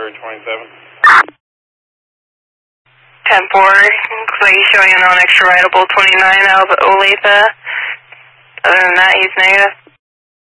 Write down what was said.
February 27th. 10-4, Clay showing a non-extraditable 29 Alpha Olathe. Other than that, he's negative.